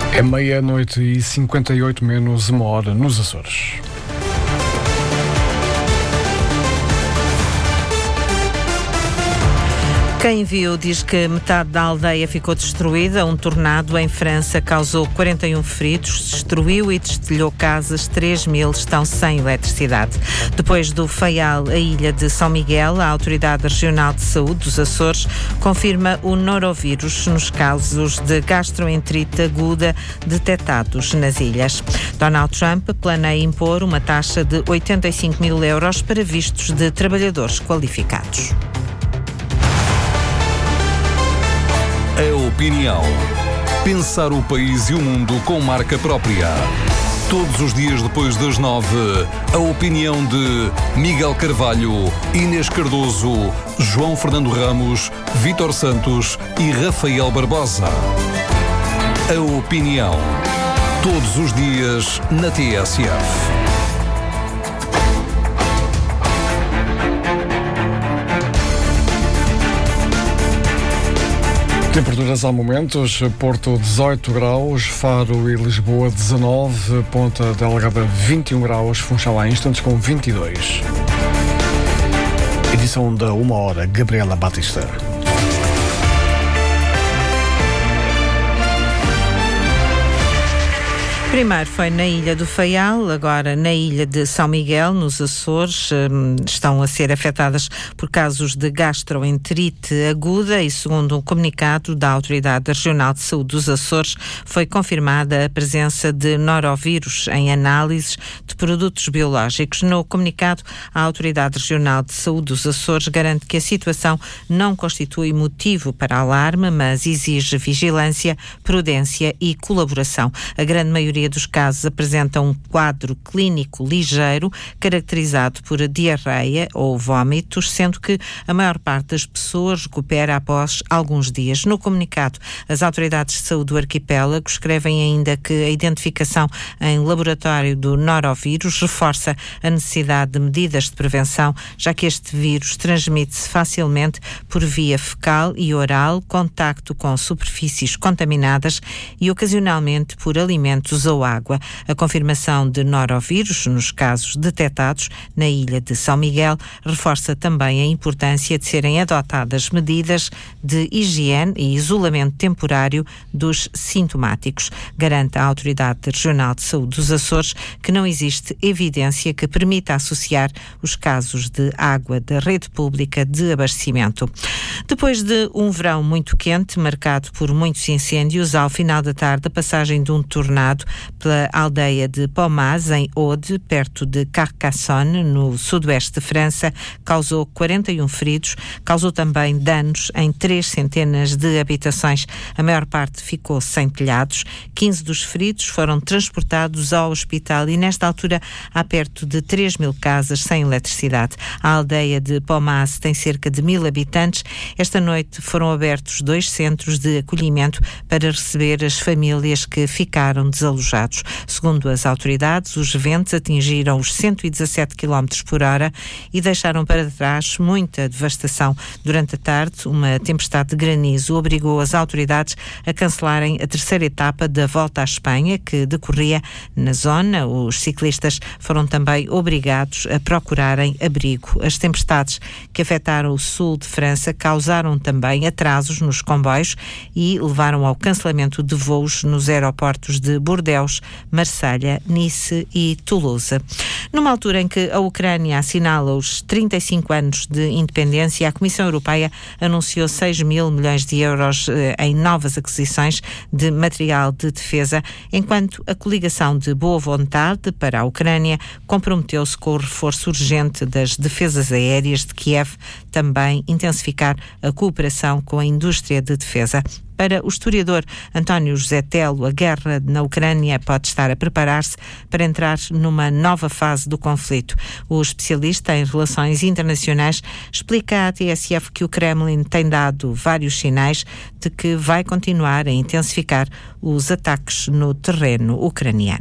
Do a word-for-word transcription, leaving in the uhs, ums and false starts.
É meia-noite e cinquenta e oito menos uma hora nos Açores. Quem viu diz que metade da aldeia ficou destruída. Um tornado em França causou quarenta e um feridos, destruiu e destelhou casas, três mil estão sem eletricidade. Depois do Faial, a ilha de São Miguel, a Autoridade Regional de Saúde dos Açores confirma o norovírus nos casos de gastroenterite aguda detectados nas ilhas. Donald Trump planeia impor uma taxa de oitenta e cinco mil euros para vistos de trabalhadores qualificados. A opinião. Pensar o país e o mundo com marca própria. Todos os dias depois das nove, a opinião de Miguel Carvalho, Inês Cardoso, João Fernando Ramos, Vítor Santos e Rafael Barbosa. A opinião. Todos os dias na T S F. Temperaturas ao momento: Porto dezoito graus, Faro e Lisboa dezanove, Ponta Delgada vinte e um graus, Funchal há instantes com vinte e dois. Edição da Uma Hora, Gabriela Batista. Primeiro foi na Ilha do Faial, agora na Ilha de São Miguel, nos Açores. Estão a ser afetadas por casos de gastroenterite aguda e, segundo um comunicado da Autoridade Regional de Saúde dos Açores, foi confirmada a presença de norovírus em análises de produtos biológicos. No comunicado, a Autoridade Regional de Saúde dos Açores garante que a situação não constitui motivo para alarme, mas exige vigilância, prudência e colaboração. A grande maioria dos casos apresentam um quadro clínico ligeiro, caracterizado por diarreia ou vômitos, sendo que a maior parte das pessoas recupera após alguns dias. No comunicado, as autoridades de saúde do arquipélago escrevem ainda que a identificação em laboratório do norovírus reforça a necessidade de medidas de prevenção, já que este vírus transmite-se facilmente por via fecal e oral, contacto com superfícies contaminadas e ocasionalmente por alimentos ou água. A confirmação de norovírus nos casos detectados na ilha de São Miguel reforça também a importância de serem adotadas medidas de higiene e isolamento temporário dos sintomáticos. Garante a Autoridade Regional de Saúde dos Açores que não existe evidência que permita associar os casos de água da rede pública de abastecimento. Depois de um verão muito quente, marcado por muitos incêndios, ao final da tarde, a passagem de um tornado pela aldeia de Pommaz, em Aude, perto de Carcassonne, no sudoeste de França, causou quarenta e um feridos, causou também danos em três centenas de habitações. A maior parte ficou sem telhados. quinze dos feridos foram transportados ao hospital e, nesta altura, há perto de três mil casas sem eletricidade. A aldeia de Pommaz tem cerca de mil habitantes. Esta noite foram abertos dois centros de acolhimento para receber as famílias que ficaram desalojadas. Segundo as autoridades, os ventos atingiram os cento e dezassete quilómetros por hora e deixaram para trás muita devastação. Durante a tarde, uma tempestade de granizo obrigou as autoridades a cancelarem a terceira etapa da Volta à Espanha, que decorria na zona. Os ciclistas foram também obrigados a procurarem abrigo. As tempestades que afetaram o sul de França causaram também atrasos nos comboios e levaram ao cancelamento de voos nos aeroportos de Bordeaux, Marselha, Nice e Toulouse. Numa altura em que a Ucrânia assinala os trinta e cinco anos de independência, a Comissão Europeia anunciou seis mil milhões de euros eh, em novas aquisições de material de defesa, enquanto a coligação de boa vontade para a Ucrânia comprometeu-se com o reforço urgente das defesas aéreas de Kiev, também intensificar a cooperação com a indústria de defesa. Para o historiador António José Telo, a guerra na Ucrânia pode estar a preparar-se para entrar numa nova fase do conflito. O especialista em relações internacionais explica à T S F que o Kremlin tem dado vários sinais de que vai continuar a intensificar os ataques no terreno ucraniano.